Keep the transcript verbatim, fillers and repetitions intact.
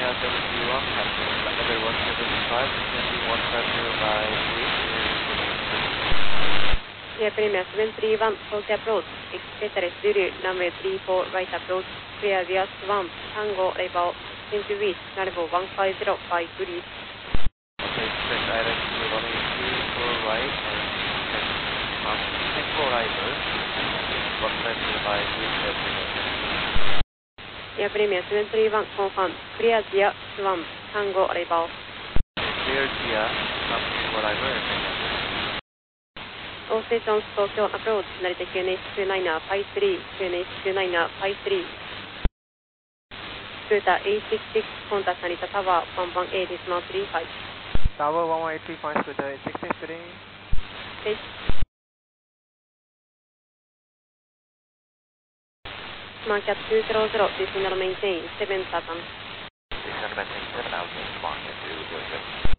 seventy-one, passing level one seventy-five, descending one five zero by three, Air Premier seven three one, Tokyo approach, expect Zulu, runway three four, right approach, clear Vias one, Tango, level, into reach, level one five zero by three. Okay, expect directly runway three four right, and Tango arrival, one five zero by three seven. Air Premier seven three one, confirm, clear Vias one, Tango, level. Clear Vias, Tango arrival, and All stations Tokyo approach, Narita Q N H two niner five three, Q N H two niner five three. Scooter eight six six, contact Narita Tower one one eight decimal three five. Tower one one eight three five, Scooter eight six six, good evening. Okay. Market two zero zero, descend and maintain seven Saturn. Descend and maintain seven, Alpha, Market two zero zero.